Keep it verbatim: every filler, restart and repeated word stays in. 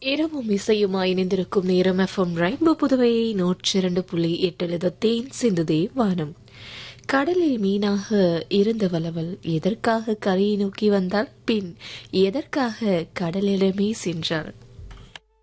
இரவும் இசையுமாய் இணைந்திருக்கும் நேரம் எஃப்எம் ரெயின்போ புதுவை நூற்றி இரண்டு புள்ளி எட்டு தேன் சிந்துதே வானம். கடலில் மீனாக இருந்த வளவல் எதற்காக கரையை நோக்கி வந்தால், பின் எதற்காக கடலிடமே சென்றார்?